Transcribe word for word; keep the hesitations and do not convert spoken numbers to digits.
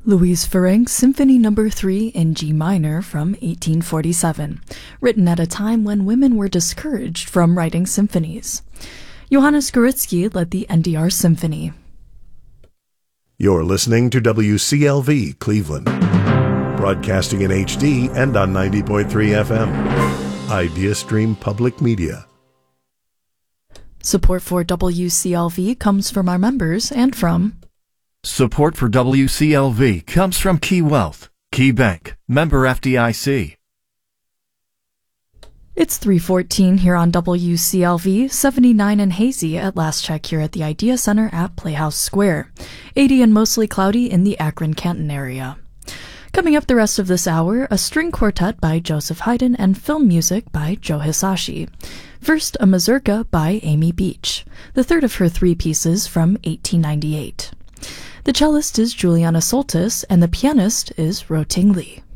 Louise Ferencz Symphony Number three in G minor from eighteen forty-seven, written at a time when women were discouraged from writing symphonies. Johannes Gorutsky led the N D R Symphony. You're listening to W C L V Cleveland, broadcasting in H D and on ninety point three F M. IdeaStream Public Media. Support for W C L V comes from our members and from... Support for W C L V comes from Key Wealth, Key Bank, member F D I C. It's three fourteen here on W C L V, seventy-nine and hazy at last check here at the Idea Center at Playhouse Square, eighty and mostly cloudy in the Akron-Canton area. Coming up the rest of this hour, a string quartet by Joseph Haydn and film music by Joe Hisaishi. First, a mazurka by Amy Beach, the third of her three pieces from eighteen ninety-eight. The cellist is Juliana Soltis, and the pianist is Ro Ting Lee.